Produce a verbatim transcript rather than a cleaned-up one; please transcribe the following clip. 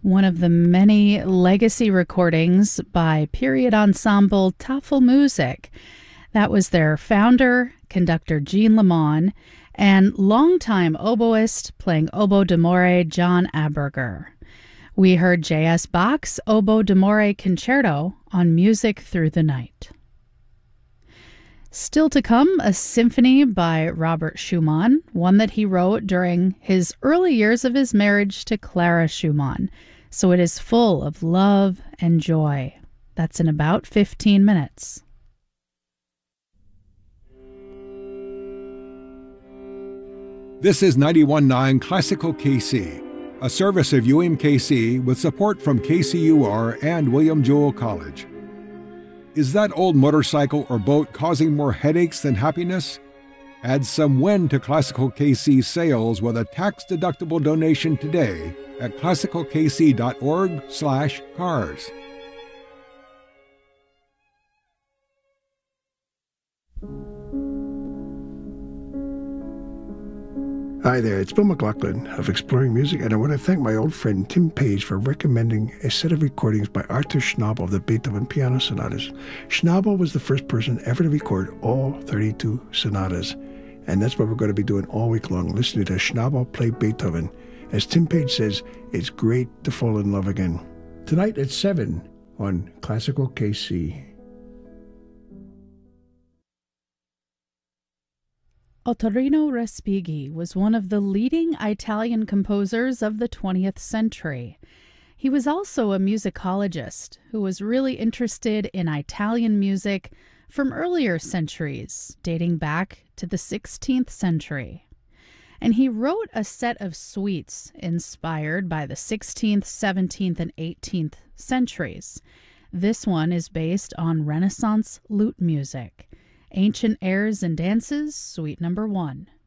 One of the many legacy recordings by period ensemble Tafelmusik. That was their founder, conductor Jean Lamont, and longtime oboist playing oboe d'amore John Aberger. We heard J S. Bach's Oboe d'Amore Concerto on Music Through the Night. Still to come, a symphony by Robert Schumann, one that he wrote during his early years of his marriage to Clara Schumann. So it is full of love and joy. That's in about fifteen minutes. This is ninety-one point nine Classical K C, a service of U M K C with support from K C U R and William Jewell College. Is that old motorcycle or boat causing more headaches than happiness? Add some win to Classical K C sales with a tax-deductible donation today at classical k c dot org slash cars. Hi there, it's Bill McLaughlin of Exploring Music, and I want to thank my old friend Tim Page for recommending a set of recordings by Arthur Schnabel of the Beethoven Piano Sonatas. Schnabel was the first person ever to record all thirty-two sonatas, and that's what we're going to be doing all week long, listening to Schnabel play Beethoven. As Tim Page says, it's great to fall in love again. Tonight at seven on Classical K C. Ottorino Respighi was one of the leading Italian composers of the twentieth century. He was also a musicologist who was really interested in Italian music from earlier centuries, dating back to the sixteenth century. And he wrote a set of suites inspired by the sixteenth, seventeenth, and eighteenth centuries. This one is based on Renaissance lute music. Ancient Airs and Dances, Suite Number One.